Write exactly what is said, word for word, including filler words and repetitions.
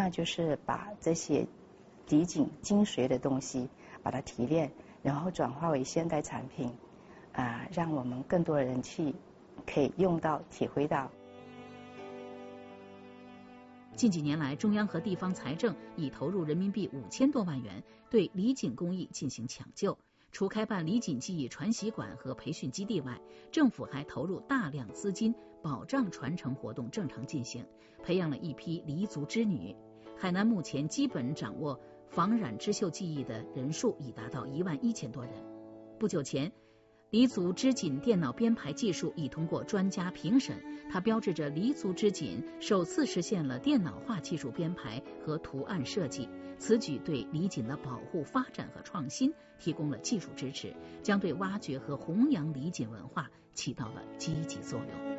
那就是把这些李锦精髓的东西，把它提炼，然后转化为现代产品，啊、呃，让我们更多的人去可以用到、体会到。 近几年来，中央和地方财政已投入人民币五千多万元对李锦工艺进行抢救。除开办李锦技艺传习馆和培训基地外，政府还投入大量资金保障传承活动正常进行，培养了一批黎族织女。海南目前基本掌握仿染织绣技艺的人数已达到一万一千多人。不久前，黎族织锦电脑编排技术已通过专家评审，它标志着黎族织锦首次实现了电脑化技术编排和图案设计。此举对李锦的保护、发展和创新提供了技术支持，将对挖掘和弘扬李锦文化起到了积极作用。